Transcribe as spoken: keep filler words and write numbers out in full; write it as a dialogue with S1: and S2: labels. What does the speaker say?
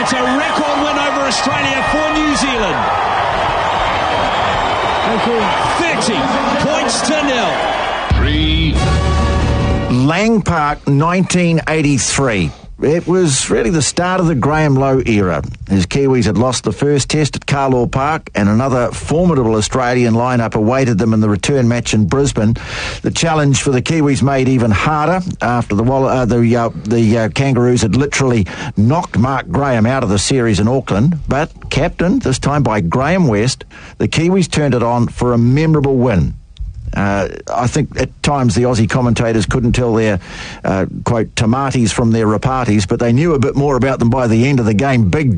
S1: It's a record win over Australia for New Zealand. thirty points to nil.
S2: Three.
S3: Lang Park, nineteen eighty-three. It was really the start of the Graham Lowe era. His Kiwis had lost the first test at Carlaw Park, and another formidable Australian lineup awaited them in the return match in Brisbane. The challenge for the Kiwis made even harder after the uh, the, uh, the uh, Kangaroos had literally knocked Mark Graham out of the series in Auckland. But captained, this time by Graham West, the Kiwis turned it on for a memorable win. Uh, I think at times the Aussie commentators couldn't tell their, uh, quote, tomates from their repartees, but they knew a bit more about them by the end of the game. Big